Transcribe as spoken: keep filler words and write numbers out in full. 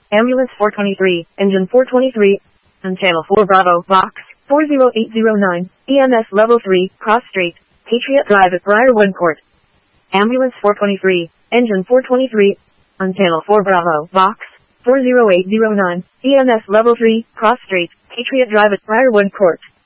Ambulance four twenty-three, Engine four twenty-three, on Channel four Bravo, Box four zero eight zero nine, E M S Level three, Cross Street, Patriot Drive at Briarwood Court. Ambulance four twenty-three, Engine four twenty-three, on Channel four Bravo, Box four zero eight zero nine, E M S Level three, Cross Street, Patriot Drive at Briarwood Court.